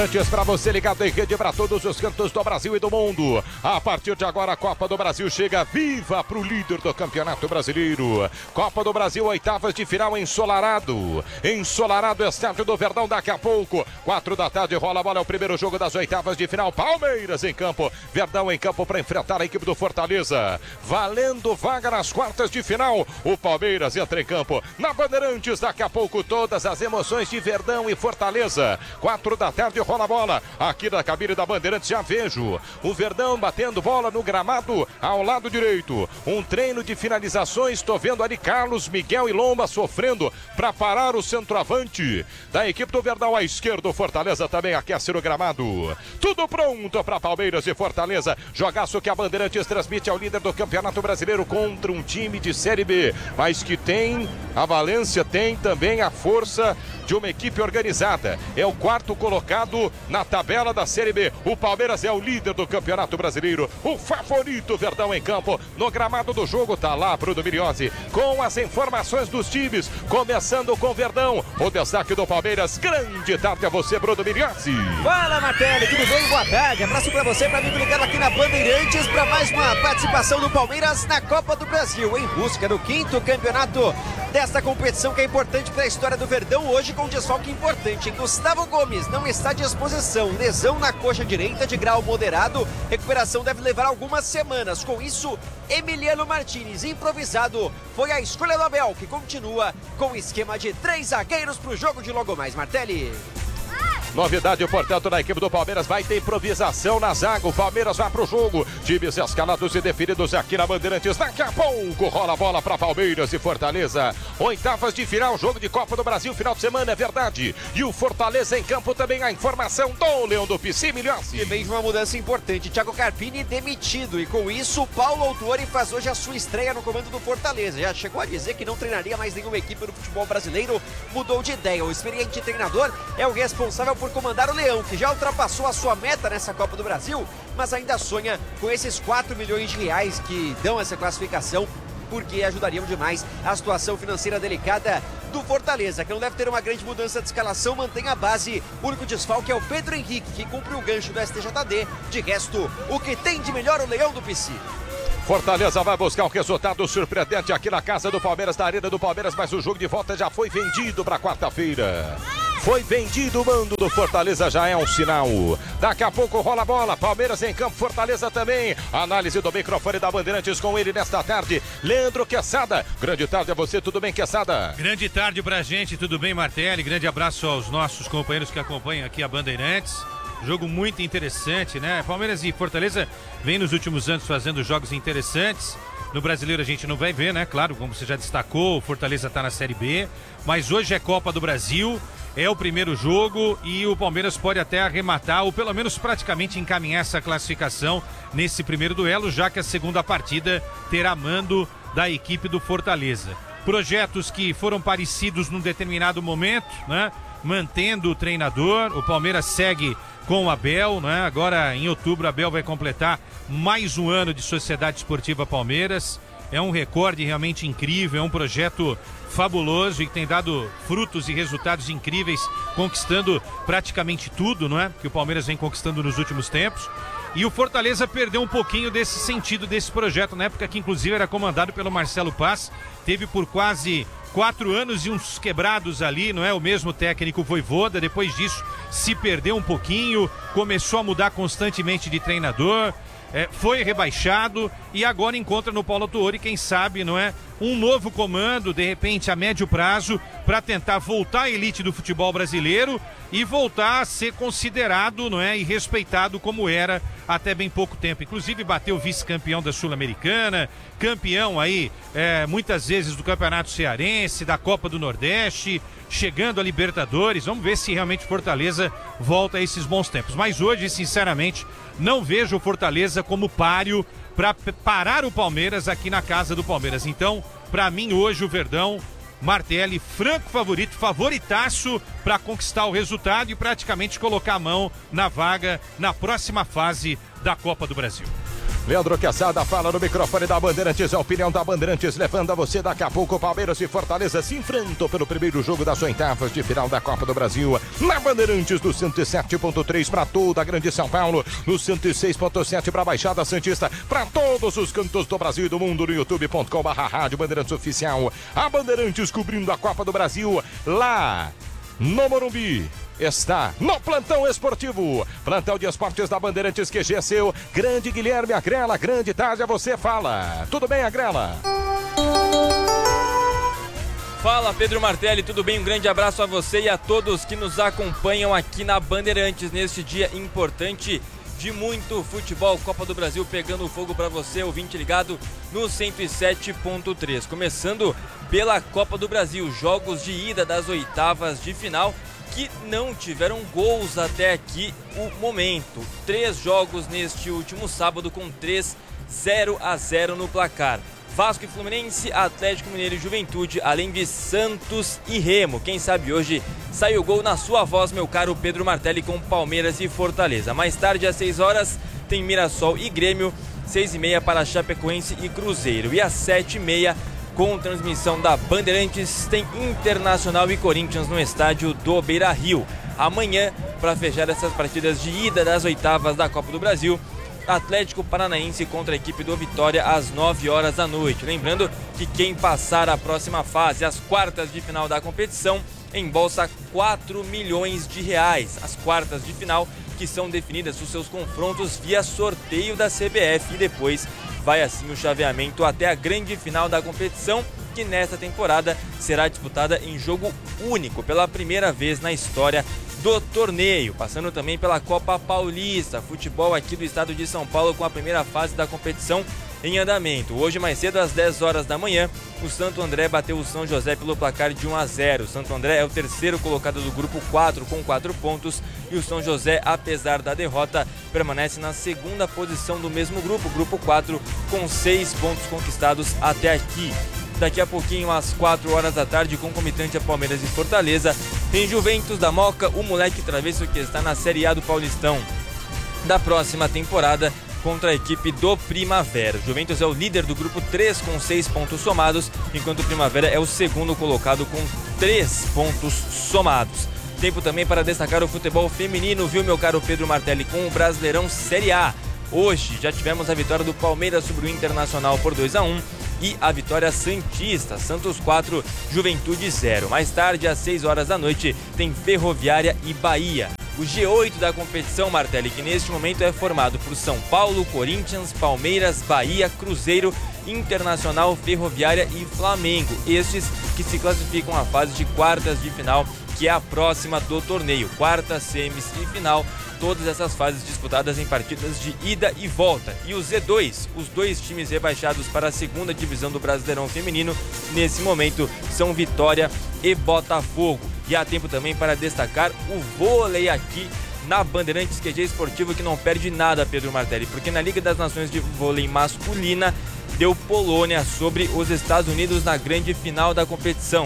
Antes para você ligado em rede para todos os cantos do Brasil e do mundo. A partir de agora a Copa do Brasil chega viva para o líder do Campeonato Brasileiro. Copa do Brasil, oitavas de final ensolarado. Ensolarado, estádio do Verdão daqui a pouco. 4 da tarde rola a bola, é o primeiro jogo das oitavas de final. Palmeiras em campo, Verdão em campo para enfrentar a equipe do Fortaleza. Valendo vaga nas quartas de final. O Palmeiras entra em campo na Bandeirantes daqui a pouco. Todas as emoções de Verdão e Fortaleza. 4 da tarde rola a bola, aqui da cabine da Bandeirantes já vejo o Verdão batendo bola no gramado ao lado direito, um treino de finalizações, estou vendo ali Carlos, Miguel e Lomba sofrendo para parar o centroavante da equipe do Verdão à esquerda. O Fortaleza também aquece no gramado, tudo pronto para Palmeiras e Fortaleza, jogaço que a Bandeirantes transmite ao líder do Campeonato Brasileiro contra um time de Série B, mas que tem a valência, tem também a força de uma equipe organizada, é o quarto colocado na tabela da Série B. O Palmeiras é o líder do Campeonato Brasileiro, o favorito. Verdão em campo, no gramado do jogo tá lá Bruno Miriozzi com as informações dos times, começando com Verdão, o destaque do Palmeiras. Grande tarde a você, Bruno Miriozzi. Fala, Martelli, tudo bem? Boa tarde, abraço pra você, pra mim ligado aqui na Bandeirantes para mais uma participação do Palmeiras na Copa do Brasil, em busca do 5º campeonato desta competição que é importante para a história do Verdão, hoje com um desfalque importante. Gustavo Gomes não está à disposição, lesão na coxa direita de grau moderado, recuperação deve levar algumas semanas. Com isso, Emiliano Martinez, improvisado, foi a escolha do Abel, que continua com o esquema de 3 zagueiros para o jogo de logo mais, Martelli. Novidade, portanto, na equipe do Palmeiras, vai ter improvisação na zaga. O Palmeiras vai pro jogo. Times escalados e definidos aqui na Bandeirantes. Daqui a pouco rola a bola para Palmeiras e Fortaleza. Oitavas de final, jogo de Copa do Brasil, final de semana, é verdade. E o Fortaleza em campo também, a informação do Leão do PC, Milhões. E vem de uma mudança importante, Thiago Carpini demitido. E com isso, Paulo Autuori faz hoje a sua estreia no comando do Fortaleza. Já chegou a dizer que não treinaria mais nenhuma equipe do futebol brasileiro. Mudou de ideia. O experiente treinador é o responsável por comandar o Leão, que já ultrapassou a sua meta nessa Copa do Brasil, mas ainda sonha com esses 4 milhões de reais que dão essa classificação, porque ajudariam demais a situação financeira delicada do Fortaleza, que não deve ter uma grande mudança de escalação, mantém a base. O único desfalque é o Pedro Henrique, que cumpre o gancho do STJD. De resto, o que tem de melhor o Leão do PC. Fortaleza vai buscar um resultado surpreendente aqui na casa do Palmeiras, na arena do Palmeiras, mas o jogo de volta já foi vendido para quarta-feira. Foi vendido, o mando do Fortaleza já é um sinal. Daqui a pouco rola a bola, Palmeiras em campo, Fortaleza também. Análise do microfone da Bandeirantes com ele nesta tarde, Leandro Quezada. Grande tarde a você, tudo bem, Quezada? Grande tarde pra gente, tudo bem, Martelli? Grande abraço aos nossos companheiros que acompanham aqui a Bandeirantes. Jogo muito interessante, né? Palmeiras e Fortaleza vem nos últimos anos fazendo jogos interessantes. No Brasileiro a gente não vai ver, né? Claro, como você já destacou, o Fortaleza tá na Série B. Mas hoje é Copa do Brasil, é o primeiro jogo e o Palmeiras pode até arrematar, ou pelo menos praticamente encaminhar essa classificação nesse primeiro duelo, já que a segunda partida terá mando da equipe do Fortaleza. Projetos que foram parecidos num determinado momento, né? Mantendo o treinador, o Palmeiras segue com o Abel, né? Agora em outubro Abel vai completar mais um ano de Sociedade Esportiva Palmeiras. É um recorde realmente incrível, é um projeto fabuloso e que tem dado frutos e resultados incríveis, conquistando praticamente tudo, não é? Que o Palmeiras vem conquistando nos últimos tempos. E o Fortaleza perdeu um pouquinho desse sentido desse projeto, na época que inclusive era comandado pelo Marcelo Paz, teve por quase 4 anos e uns quebrados ali, não é? O mesmo técnico Vojvoda, depois disso se perdeu um pouquinho, começou a mudar constantemente de treinador, foi rebaixado e agora encontra no Paulo Autuori, quem sabe, não é? Um novo comando, de repente a médio prazo, para tentar voltar à elite do futebol brasileiro e voltar a ser considerado, não é? E respeitado como era até bem pouco tempo. Inclusive bateu vice-campeão da Sul-Americana, campeão aí muitas vezes do Campeonato Cearense, da Copa do Nordeste, chegando a Libertadores. Vamos ver se realmente Fortaleza volta a esses bons tempos. Mas hoje, sinceramente, não vejo o Fortaleza como páreo para parar o Palmeiras aqui na casa do Palmeiras. Então, para mim hoje o Verdão, Martelli, franco favorito, favoritaço para conquistar o resultado e praticamente colocar a mão na vaga na próxima fase da Copa do Brasil. Leandro Quesada fala no microfone da Bandeirantes, a opinião da Bandeirantes, levando a você daqui a pouco. Palmeiras e Fortaleza se enfrentam pelo primeiro jogo das oitavas de final da Copa do Brasil. Na Bandeirantes do 107.3 para toda a grande São Paulo, no 106.7 para a Baixada Santista, para todos os cantos do Brasil e do mundo, no youtube.com/rádio Bandeirantes Oficial. A Bandeirantes cobrindo a Copa do Brasil lá no Morumbi. Está no Plantão Esportivo, plantão de esportes da Bandeirantes QG é seu. Grande Guilherme Agrela, grande tarde, a você fala. Tudo bem, Agrela? Fala, Pedro Martelli, tudo bem? Um grande abraço a você e a todos que nos acompanham aqui na Bandeirantes neste dia importante de muito futebol. Copa do Brasil pegando fogo para você, ouvinte ligado no 107.3. Começando pela Copa do Brasil, jogos de ida das oitavas de final que não tiveram gols até aqui o momento. 3 jogos neste último sábado com 0-0 no placar. Vasco e Fluminense, Atlético Mineiro e Juventude, além de Santos e Remo. Quem sabe hoje sai o gol na sua voz, meu caro Pedro Martelli, com Palmeiras e Fortaleza. Mais tarde, às 6 horas, tem Mirassol e Grêmio, 6h30 para Chapecoense e Cruzeiro. E às 7h30, com transmissão da Bandeirantes, tem Internacional e Corinthians no estádio do Beira-Rio. Amanhã, para fechar essas partidas de ida das oitavas da Copa do Brasil, Atlético Paranaense contra a equipe do Vitória às 9 horas da noite. Lembrando que quem passar a próxima fase, as quartas de final da competição, embolsa 4 milhões de reais. As quartas de final que são definidas os seus confrontos via sorteio da CBF e depois vai assim o chaveamento até a grande final da competição, que nesta temporada será disputada em jogo único pela primeira vez na história do torneio, passando também pela Copa Paulista, futebol aqui do estado de São Paulo com a primeira fase da competição em andamento. Hoje mais cedo às 10 horas da manhã, o Santo André bateu o São José pelo placar de 1-0. O Santo André é o terceiro colocado do grupo 4 com 4 pontos e o São José, apesar da derrota, permanece na segunda posição do mesmo grupo, grupo 4, com 6 pontos conquistados até aqui. Daqui a pouquinho, às 4 horas da tarde, concomitante a Palmeiras e Fortaleza, tem Juventus da Moca, o moleque travesso que está na Série A do Paulistão da próxima temporada, contra a equipe do Primavera. O Juventus é o líder do grupo 3 com 6 pontos somados, enquanto o Primavera é o segundo colocado com 3 pontos somados. Tempo também para destacar o futebol feminino, viu, meu caro Pedro Martelli, com o Brasileirão Série A. Hoje já tivemos a vitória do Palmeiras sobre o Internacional por 2-1 e a vitória santista, Santos 4, Juventude 0. Mais tarde, às 6 horas da noite, tem Ferroviária e Bahia. O G8 da competição, Martelli, que neste momento é formado por São Paulo, Corinthians, Palmeiras, Bahia, Cruzeiro, Internacional, Ferroviária e Flamengo. Estes que se classificam à fase de quartas de final, que é a próxima do torneio. Quartas, semis e final, todas essas fases disputadas em partidas de ida e volta. E o Z2, os 2 times rebaixados para a segunda divisão do Brasileirão Feminino, nesse momento são Vitória e Botafogo. E há tempo também para destacar o vôlei aqui na Bandeirantes QG Esportivo, que não perde nada, Pedro Martelli, porque na Liga das Nações de Vôlei Masculina deu Polônia sobre os Estados Unidos na grande final da competição.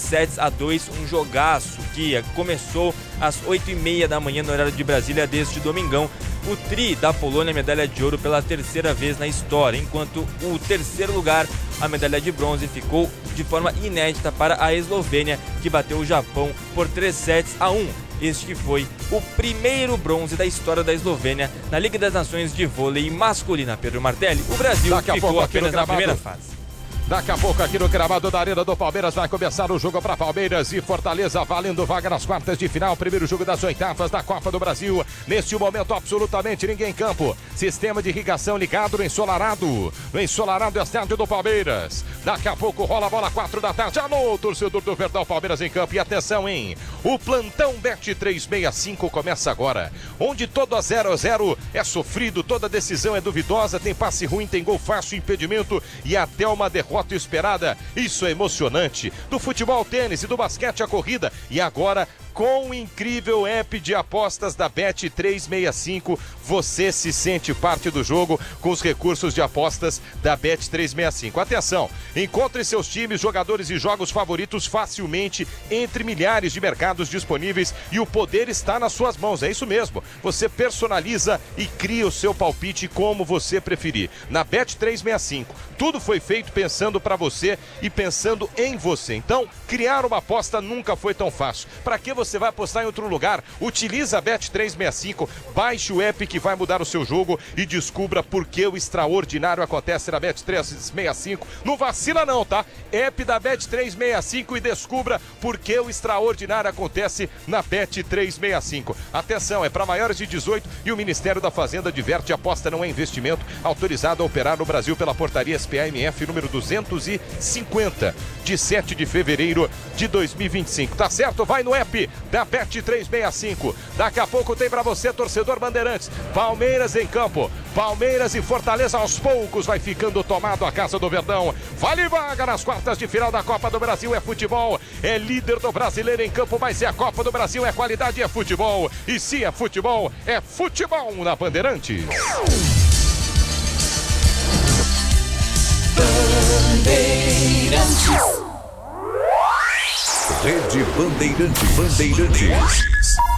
3-2, um jogaço que começou às 8h30 da manhã no horário de Brasília deste domingão. O tri da Polônia, medalha de ouro pela terceira vez na história, enquanto o terceiro lugar, a medalha de bronze, ficou de forma inédita para a Eslovênia, que bateu o Japão por 3-1. Este que foi o primeiro bronze da história da Eslovênia na Liga das Nações de Vôlei Masculina. Pedro Martelli, o Brasil ficou apenas na primeira fase. Daqui a pouco aqui no gramado da Arena do Palmeiras vai começar o jogo para Palmeiras e Fortaleza, valendo vaga nas quartas de final. Primeiro jogo das oitavas da Copa do Brasil. Neste momento, absolutamente ninguém em campo. Sistema de irrigação ligado no ensolarado. No ensolarado estádio do Palmeiras. Daqui a pouco rola a bola, 4 da tarde. Alô, torcedor do Verdão, Palmeiras em campo. E atenção, hein? O plantão Bet 365 começa agora. Onde todo a 0-0 é sofrido, toda decisão é duvidosa. Tem passe ruim, tem gol fácil, impedimento e até uma derrota esperada. Isso é emocionante. Do futebol ao tênis e do basquete à corrida. E agora Com o incrível app de apostas da Bet365, você se sente parte do jogo com os recursos de apostas da Bet365. Atenção, encontre seus times, jogadores e jogos favoritos facilmente entre milhares de mercados disponíveis e o poder está nas suas mãos. É isso mesmo, você personaliza e cria o seu palpite como você preferir. Na Bet365, tudo foi feito pensando para você e pensando em você. Então, criar uma aposta nunca foi tão fácil. Para que você vai apostar em outro lugar? Utiliza a Bet365, baixe o app que vai mudar o seu jogo e descubra por que o extraordinário acontece na Bet365. Não vacila não, tá? App da Bet365 e descubra por que o extraordinário acontece na Bet365. Atenção, é para maiores de 18 e o Ministério da Fazenda adverte: aposta não é investimento, autorizado a operar no Brasil pela portaria SPAMF número 250, de 7 de fevereiro de 2025. Tá certo? Vai no app da Bet365. Daqui a pouco tem pra você, torcedor Bandeirantes. Palmeiras em campo. Palmeiras e Fortaleza aos poucos vai ficando tomado a Casa do Verdão. Vale vaga nas quartas de final da Copa do Brasil. É futebol, é líder do Brasileiro em campo, mas é a Copa do Brasil, é qualidade, é futebol. E se é futebol na Bandeirantes. Rede Bandeirantes.